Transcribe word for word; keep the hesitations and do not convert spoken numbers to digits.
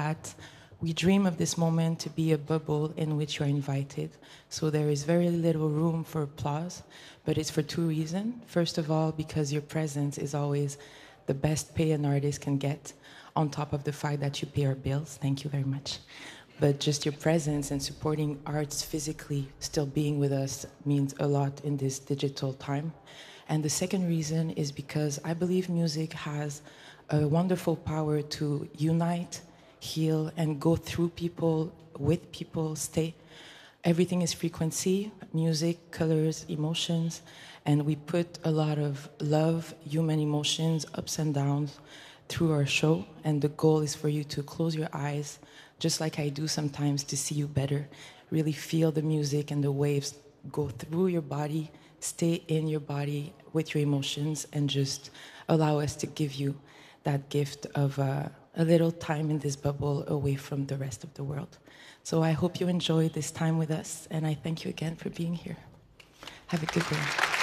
that we dream of this moment to be a bubble in which you're invited. So there is very little room for applause, but it's for two reasons. First of all, because your presence is always the best pay an artist can get, on top of the fact that you pay our bills. Thank you very much. But just your presence and supporting arts physically, still being with us, means a lot in this digital time. And the second reason is because I believe music has a wonderful power to unite, heal, and go through people, with people, stay. Everything is frequency, music, colors, emotions, and we put a lot of love, human emotions, ups and downs through our show, and the goal is for you to close your eyes, just like I do sometimes, to see you better. Really feel the music and the waves go through your body, stay in your body with your emotions, and just allow us to give you that gift of uh, a little time in this bubble away from the rest of the world. So I hope you enjoy this time with us, and I thank you again for being here. Have a good day.